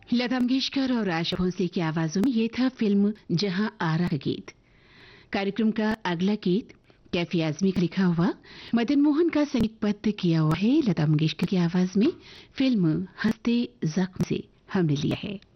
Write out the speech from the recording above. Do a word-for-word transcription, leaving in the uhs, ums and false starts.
लता मंगेशकर और आशा भोसले की आवाजों में ये था फिल्म जहां आरा का गीत। कार्यक्रम का अगला गीत कैफी आजमी का लिखा हुआ, मदन मोहन का संगीतबद्ध किया हुआ है लता मंगेशकर की आवाज में। फिल्म हंसते जख्म से हमने लिया है।